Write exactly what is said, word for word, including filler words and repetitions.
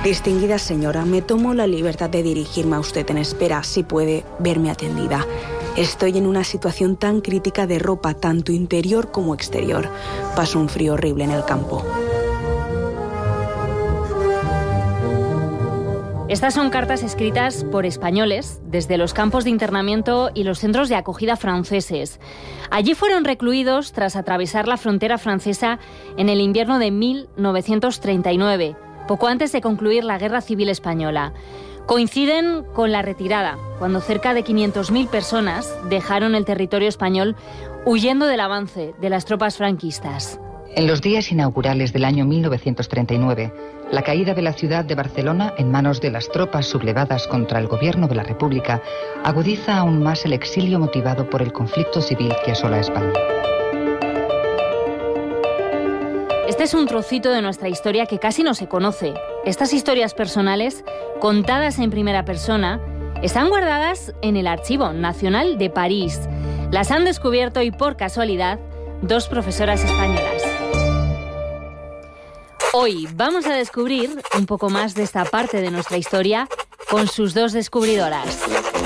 Distinguida señora, me tomo la libertad de dirigirme a usted en espera, si puede verme atendida. Estoy en una situación tan crítica de ropa, tanto interior como exterior. Paso un frío horrible en el campo. Estas son cartas escritas por españoles desde los campos de internamiento y los centros de acogida franceses. Allí fueron recluidos tras atravesar la frontera francesa en el invierno de mil novecientos treinta y nueve, poco antes de concluir la Guerra Civil Española. Coinciden con la retirada, cuando cerca de quinientas mil personas dejaron el territorio español huyendo del avance de las tropas franquistas. En los días inaugurales del año mil novecientos treinta y nueve, la caída de la ciudad de Barcelona en manos de las tropas sublevadas contra el gobierno de la República agudiza aún más el exilio motivado por el conflicto civil que asola España. Este es un trocito de nuestra historia que casi no se conoce. Estas historias personales, contadas en primera persona, están guardadas en el Archivo Nacional de París. Las han descubierto y, por casualidad, dos profesoras españolas. Hoy vamos a descubrir un poco más de esta parte de nuestra historia con sus dos descubridoras.